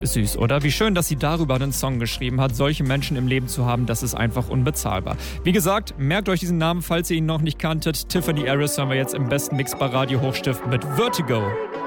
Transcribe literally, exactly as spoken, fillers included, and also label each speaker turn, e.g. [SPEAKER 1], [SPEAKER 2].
[SPEAKER 1] Süß, oder? Wie schön, dass sie darüber einen Song geschrieben hat. Solche Menschen im Leben zu haben, das ist einfach unbezahlbar. Wie gesagt, merkt euch diesen Namen, falls ihr ihn noch nicht kanntet. Tiffany Harris hören wir jetzt im besten Mix bei Radio Hochstift mit Vertigo.